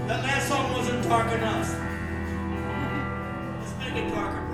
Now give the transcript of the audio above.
That last song wasn't dark enough. Let's make it darker.